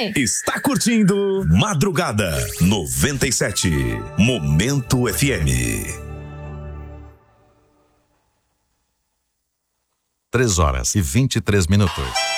Está curtindo Madrugada 97, Momento FM. 3 horas e 23 minutos.